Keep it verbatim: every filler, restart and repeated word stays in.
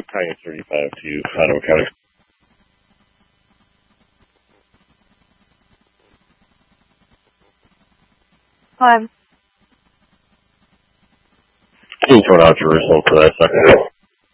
Highway thirty-five to Ottawa County. Five. Team going out Jerusalem for that second.